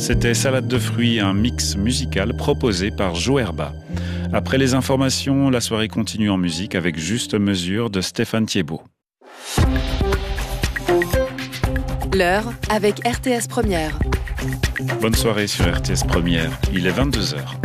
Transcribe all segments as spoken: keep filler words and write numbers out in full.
C'était Salade de fruits, un mix musical proposé par Joe Herba. Après les informations, la soirée continue en musique avec Juste Mesure de Stéphane Thiebaud. L'heure avec R T S Première. Bonne soirée sur R T S Première, il est vingt-deux heures.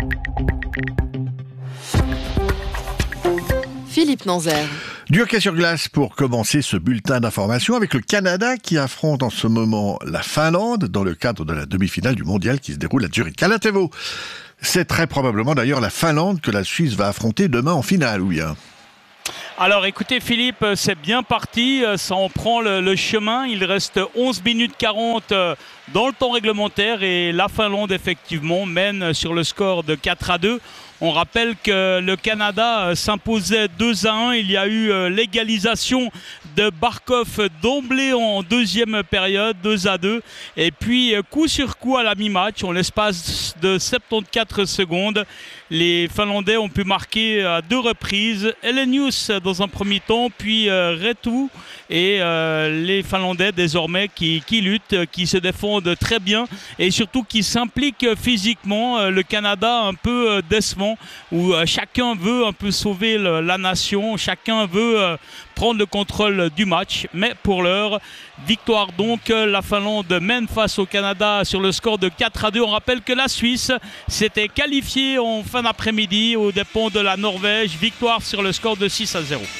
Philippe Nanzer. Du hockey sur glace pour commencer ce bulletin d'information avec le Canada qui affronte en ce moment la Finlande dans le cadre de la demi-finale du mondial qui se déroule à Zurich. Alain Thévault, c'est très probablement d'ailleurs la Finlande que la Suisse va affronter demain en finale, ou bien ? Alors écoutez Philippe, c'est bien parti, ça en prend le, le chemin, il reste onze minutes quarante dans le temps réglementaire et la Finlande effectivement mène sur le score de quatre à deux. On rappelle que le Canada s'imposait deux à un. Il y a eu l'égalisation de Barkov d'emblée en deuxième période, deux à deux. Et puis coup sur coup à la mi-match, en l'espace de soixante-quatorze secondes, les Finlandais ont pu marquer à deux reprises. Elenius dans un premier temps, puis Retu. Et euh, les Finlandais désormais qui, qui luttent, qui se défendent très bien et surtout qui s'impliquent physiquement. Le Canada un peu décevant où euh, chacun veut un peu sauver le, la nation, chacun veut euh, prendre le contrôle du match. Mais pour l'heure, victoire donc, la Finlande mène face au Canada sur le score de quatre à deux. On rappelle que la Suisse s'était qualifiée en fin d'après-midi aux dépens de la Norvège. Victoire sur le score de six à zéro.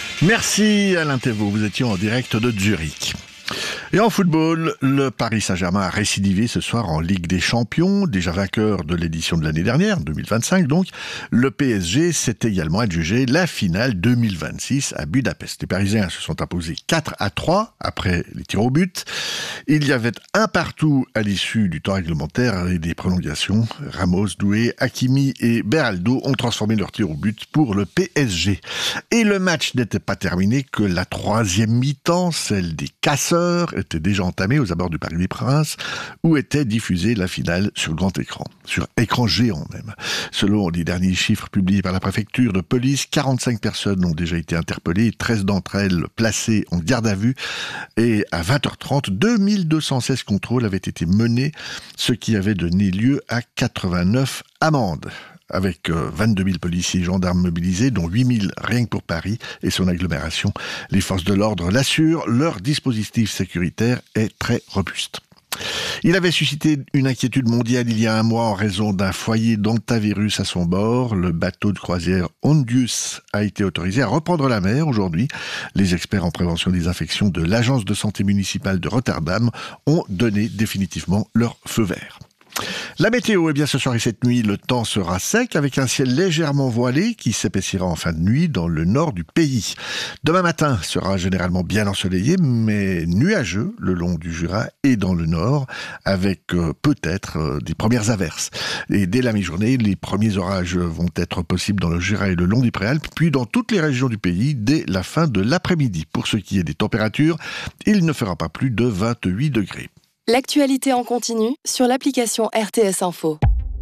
Merci Alain Thévault, vous étiez en direct de Zurich. Et en football, le Paris Saint-Germain a récidivé ce soir en Ligue des Champions, déjà vainqueur de l'édition de l'année dernière, deux mille vingt-cinq donc. Le P S G s'est également adjugé la finale deux mille vingt-six à Budapest. Les Parisiens se sont imposés quatre à trois après les tirs au but. Il y avait un partout à l'issue du temps réglementaire et des prolongations. Ramos, Doué, Hakimi et Beraldo ont transformé leur tir au but pour le P S G. Et le match n'était pas terminé que la troisième mi-temps, celle des casseurs, était déjà entamée aux abords du Parc des Princes, où était diffusée la finale sur grand écran, sur écran géant même. Selon les derniers chiffres publiés par la préfecture de police, quarante-cinq personnes ont déjà été interpellées, treize d'entre elles placées en garde à vue, et à vingt heures trente, deux mille deux cent seize contrôles avaient été menés, ce qui avait donné lieu à quatre-vingt-neuf amendes. Avec vingt-deux mille policiers et gendarmes mobilisés, dont huit mille rien que pour Paris et son agglomération. Les forces de l'ordre l'assurent, leur dispositif sécuritaire est très robuste. Il avait suscité une inquiétude mondiale il y a un mois en raison d'un foyer d'hantavirus à son bord. Le bateau de croisière Ondius a été autorisé à reprendre la mer aujourd'hui. Les experts en prévention des infections de l'Agence de santé municipale de Rotterdam ont donné définitivement leur feu vert. La météo, eh bien ce soir et cette nuit, le temps sera sec avec un ciel légèrement voilé qui s'épaissira en fin de nuit dans le nord du pays. Demain matin sera généralement bien ensoleillé mais nuageux le long du Jura et dans le nord avec euh, peut-être euh, des premières averses. Et dès la mi-journée, les premiers orages vont être possibles dans le Jura et le long des Préalpes puis dans toutes les régions du pays dès la fin de l'après-midi. Pour ce qui est des températures, il ne fera pas plus de vingt-huit degrés. L'actualité en continu sur l'application R T S Info.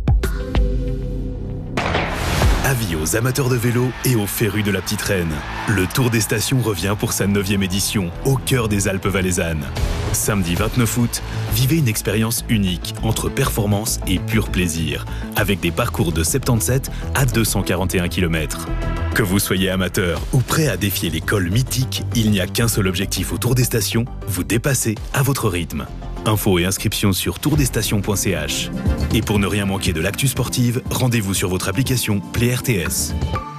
Avis aux amateurs de vélo et aux férus de la petite reine. Le Tour des Stations revient pour sa neuvième édition, au cœur des Alpes valaisannes. Samedi vingt-neuf août, vivez une expérience unique entre performance et pur plaisir, avec des parcours de soixante-dix-sept à deux cent quarante et un kilomètres. Que vous soyez amateur ou prêt à défier les cols mythiques, il n'y a qu'un seul objectif au Tour des Stations, vous dépasser à votre rythme. Infos et inscriptions sur tour des stations point c h. Et pour ne rien manquer de l'actu sportive, rendez-vous sur votre application Play R T S.